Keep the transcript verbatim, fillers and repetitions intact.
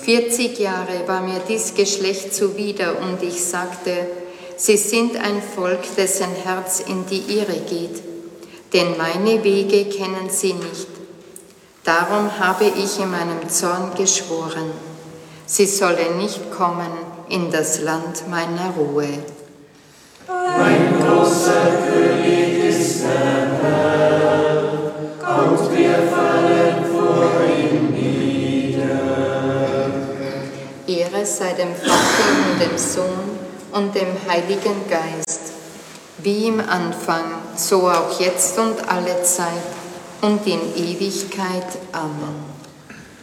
vierzig Jahre war mir dies Geschlecht zuwider und ich sagte, sie sind ein Volk, dessen Herz in die Irre geht, denn meine Wege kennen sie nicht. Darum habe ich in meinem Zorn geschworen, sie sollen nicht kommen in das Land meiner Ruhe. Ein großer König ist der Herr, und wir fallen vor ihm nieder. Ehre sei dem Vater und dem Sohn und dem Heiligen Geist, wie im Anfang, so auch jetzt und alle Zeit und in Ewigkeit. Amen.